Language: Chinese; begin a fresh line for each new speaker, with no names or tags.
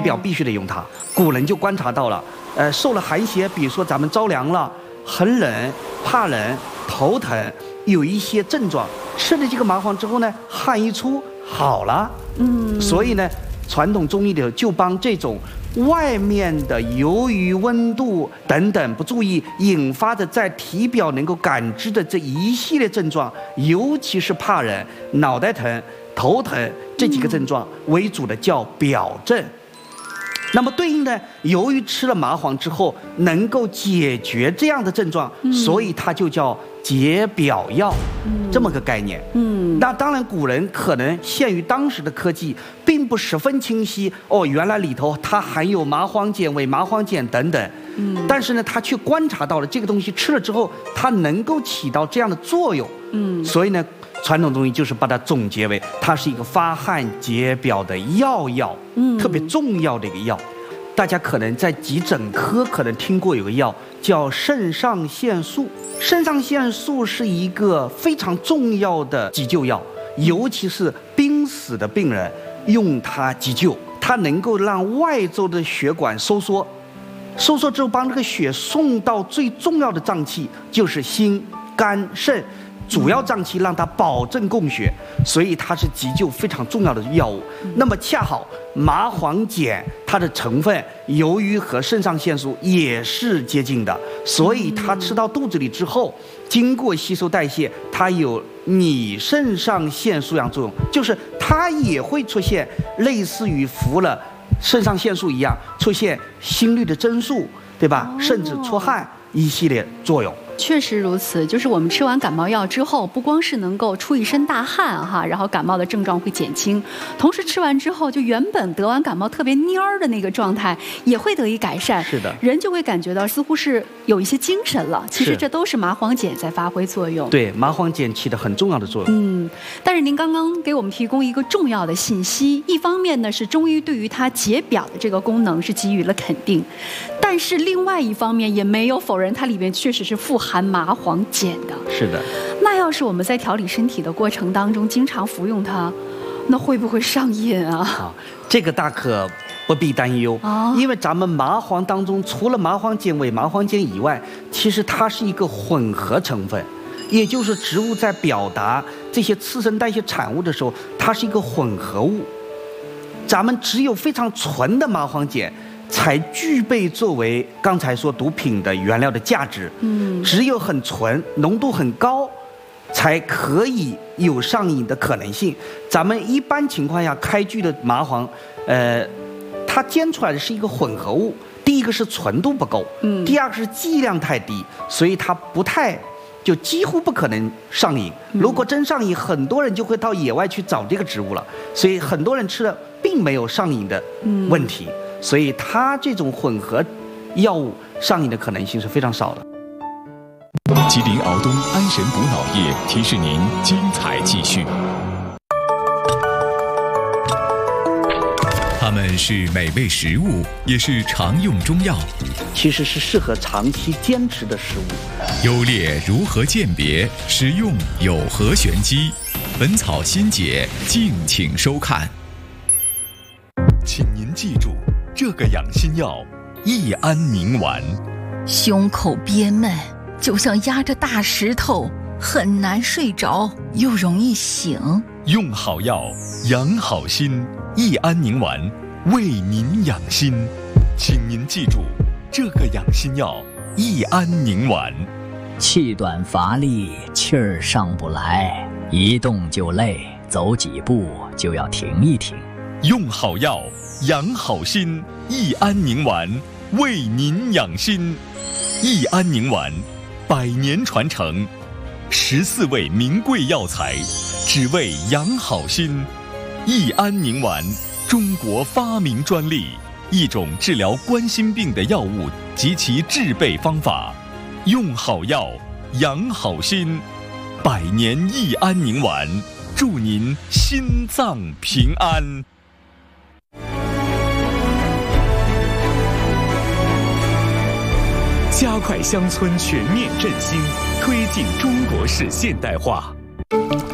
表必须得用它。古人就观察到了，受了寒邪，比如说咱们着凉了，很冷、怕冷、头疼，有一些症状，吃了这个麻黄之后呢，汗一出好了。所以呢，传统中医里头就帮这种外面的由于温度等等不注意引发的在体表能够感知的这一系列症状，尤其是怕冷、脑袋疼、头疼这几个症状为主的叫表症。那么对应的，由于吃了麻黄之后能够解决这样的症状，所以它就叫解表药，这么个概念。那当然古人可能限于当时的科技并不十分清晰，原来里头它含有麻黄碱、伪麻黄碱等等。但是呢，他却观察到了这个东西吃了之后它能够起到这样的作用。所以呢，传统中医就是把它总结为它是一个发汗解表的药，特别重要的一个药。大家可能在急诊科可能听过有个药叫肾上腺素。肾上腺素是一个非常重要的急救药，尤其是濒死的病人用它急救，它能够让外周的血管收缩，收缩之后帮这个血送到最重要的脏器，就是心、肝、肾主要脏器，让它保证供血，所以它是急救非常重要的药物。那么恰好麻黄碱它的成分由于和肾上腺素也是接近的，所以它吃到肚子里之后，经过吸收代谢，它有拟肾上腺素样作用，就是它也会出现类似于服了肾上腺素一样，出现心率的增速，对吧？甚至出汗一系列作用。
确实如此，就是我们吃完感冒药之后，不光是能够出一身大汗哈，然后感冒的症状会减轻，同时吃完之后，就原本得完感冒特别蔫儿的那个状态也会得以改善。
是的，
人就会感觉到似乎是有一些精神了。其实这都是麻黄碱在发挥作用。
对，麻黄碱起的很重要的作用。
但是您刚刚给我们提供一个重要的信息，一方面呢是中医对于它解表的这个功能是给予了肯定，但是另外一方面也没有否认它里面确实是富含麻黄碱的。是的。那要是我们在调理身体的过程当中经常服用它，那会不会上瘾啊？
这个大可不必担忧，因为咱们麻黄当中除了麻黄碱、伪麻黄碱以外，其实它是一个混合成分，也就是植物在表达这些次生代谢产物的时候，它是一个混合物。咱们只有非常纯的麻黄碱才具备作为刚才说毒品的原料的价值。只有很纯、浓度很高，才可以有上瘾的可能性。咱们一般情况下开具的麻黄，它煎出来的是一个混合物。第一个是纯度不够，第二个是剂量太低，所以它不太，就几乎不可能上瘾。如果真上瘾，很多人就会到野外去找这个植物了。所以很多人吃了并没有上瘾的问题。所以它这种混合药物上瘾的可能性是非常少的。
吉林敖东安神补脑液提示您精彩继续。它们是美味食物，也是常用中药，
其实是适合长期坚持的食物。
优劣如何鉴别？食用有何玄机？本草心解，敬请收看。请您记住，这个养心药益安宁丸。
胸口憋闷，就像压着大石头，很难睡着，又容易醒。
用好药，养好心。益安宁丸为您养心，请您记住，这个养心药益安宁丸。
气短乏力，气儿上不来，一动就累，走几步就要停一停。
用好药，养好心。益安宁丸为您养心。益安宁丸100年传承，14味名贵药材，只为养好心。益安宁丸，中国发明专利，一种治疗冠心病的药物及其制备方法。用好药，养好心。100年益安宁丸，祝您心脏平安。加快乡村全面振兴，推进中国式现代化。